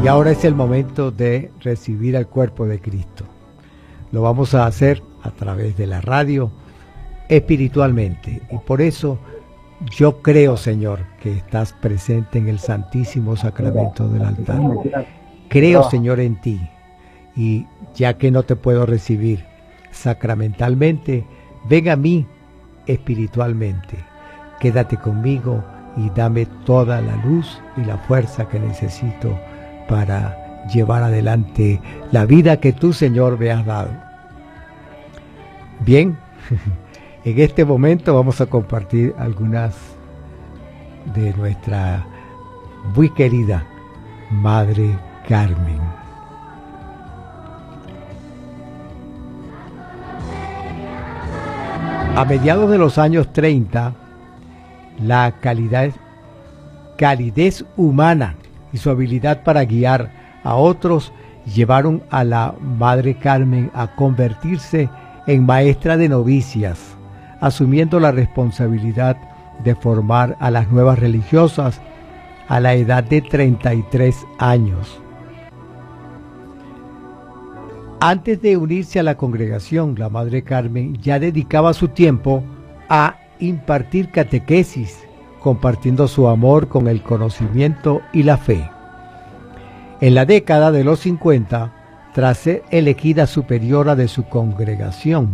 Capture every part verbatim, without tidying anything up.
Y ahora es el momento de recibir al cuerpo de Cristo. Lo vamos a hacer a través de la radio, espiritualmente. Y por eso yo creo, Señor, que estás presente en el Santísimo Sacramento del altar. Creo, Señor, en ti. Y ya que no te puedo recibir sacramentalmente, ven a mí espiritualmente. Quédate conmigo y dame toda la luz y la fuerza que necesito para llevar adelante la vida que tú, Señor, me has dado. Bien, en este momento vamos a compartir algunas de nuestra muy querida Madre Carmen. A mediados de los años treinta, la calidad, calidez humana y su habilidad para guiar a otros llevaron a la Madre Carmen a convertirse en maestra de novicias, asumiendo la responsabilidad de formar a las nuevas religiosas a la edad de treinta y tres años. Antes de unirse a la congregación, la Madre Carmen ya dedicaba su tiempo a impartir catequesis, compartiendo su amor con el conocimiento y la fe. En la década de los cincuenta, tras ser elegida superiora de su congregación,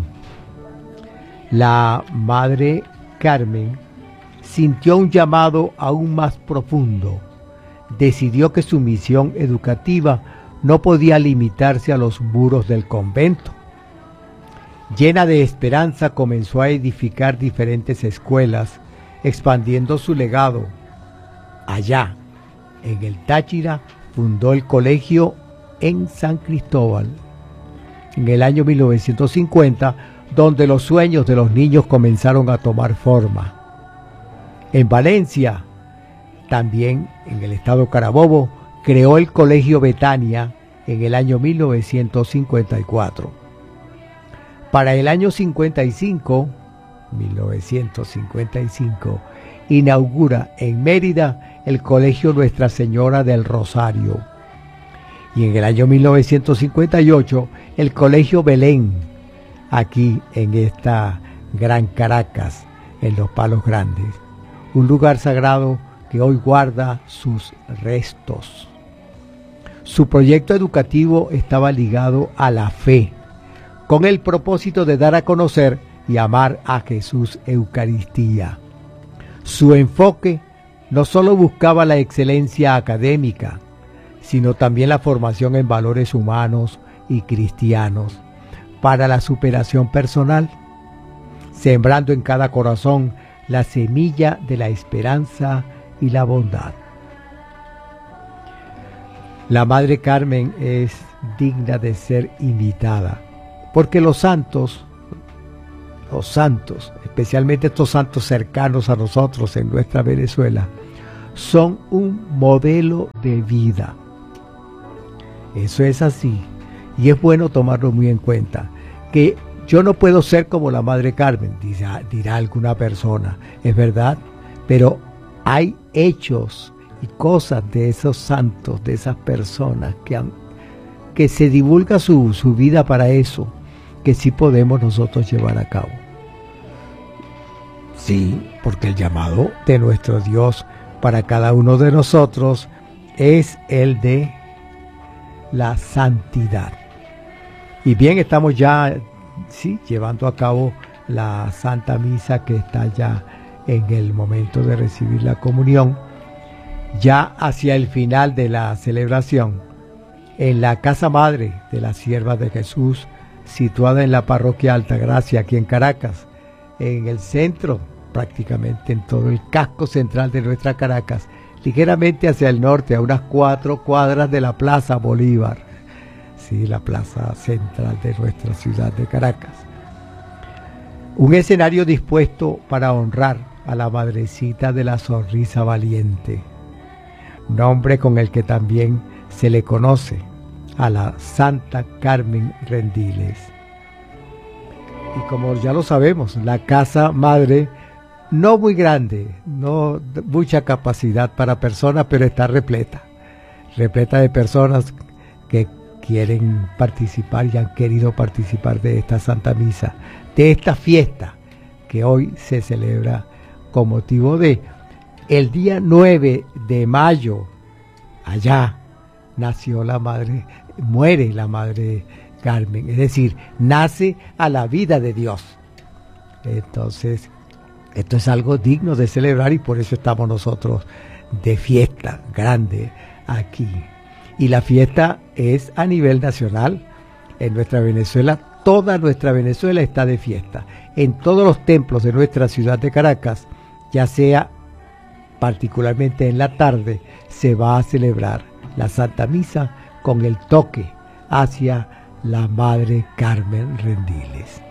la Madre Carmen sintió un llamado aún más profundo. Decidió que su misión educativa no podía limitarse a los muros del convento. Llena de esperanza, comenzó a edificar diferentes escuelas, expandiendo su legado. Allá, en el Táchira, fundó el colegio en San Cristóbal, en el año mil novecientos cincuenta, donde los sueños de los niños comenzaron a tomar forma. En Valencia, también en el estado Carabobo, creó el Colegio Betania en el año mil novecientos cincuenta y cuatro. Para el año cincuenta y cinco, mil novecientos cincuenta y cinco, inaugura en Mérida el Colegio Nuestra Señora del Rosario. Y en el año mil novecientos cincuenta y ocho, el Colegio Belén, aquí en esta Gran Caracas, en Los Palos Grandes, un lugar sagrado que hoy guarda sus restos. Su proyecto educativo estaba ligado a la fe, con el propósito de dar a conocer y amar a Jesús Eucaristía. Su enfoque no solo buscaba la excelencia académica, sino también la formación en valores humanos y cristianos para la superación personal, sembrando en cada corazón la semilla de la esperanza y la bondad. La Madre Carmen es digna de ser imitada, porque los santos, los santos, especialmente estos santos cercanos a nosotros en nuestra Venezuela, son un modelo de vida. Eso es así, y es bueno tomarlo muy en cuenta, que yo no puedo ser como la Madre Carmen, dirá, dirá alguna persona, es verdad, pero hay hechos y cosas de esos santos, de esas personas que, han, que se divulga su, su vida para eso, que sí podemos nosotros llevar a cabo. Sí, porque el llamado de nuestro Dios para cada uno de nosotros es el de la santidad. Y bien, estamos ya sí, llevando a cabo la Santa Misa, que está ya en el momento de recibir la comunión, ya hacia el final de la celebración, en la Casa Madre de las Siervas de Jesús, situada en la parroquia Altagracia, aquí en Caracas, en el centro, prácticamente en todo el casco central de nuestra Caracas, ligeramente hacia el norte, a unas cuatro cuadras de la Plaza Bolívar, sí, la plaza central de nuestra ciudad de Caracas. Un escenario dispuesto para honrar a la Madrecita de la Sonrisa Valiente, nombre con el que también se le conoce a la Santa Carmen Rendiles. Y como ya lo sabemos, la Casa Madre, no muy grande, no mucha capacidad para personas, pero está repleta. repleta de personas que quieren participar y han querido participar de esta Santa Misa, de esta fiesta que hoy se celebra con motivo de el día nueve de mayo. Allá nació la madre, muere la madre Carmen, es decir, nace a la vida de Dios. Entonces, esto es algo digno de celebrar y por eso estamos nosotros de fiesta grande aquí. Y la fiesta es a nivel nacional. En nuestra Venezuela, toda nuestra Venezuela está de fiesta. En todos los templos de nuestra ciudad de Caracas, ya sea particularmente en la tarde, se va a celebrar la Santa Misa con el toque hacia la Madre Carmen Rendiles.